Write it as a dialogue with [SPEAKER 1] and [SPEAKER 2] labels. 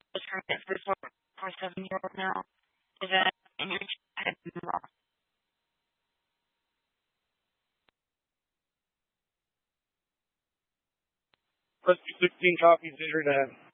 [SPEAKER 1] was pregnant for 4.7-year-old now. Is that in your head wrong?
[SPEAKER 2] Let's do 16 copies internet.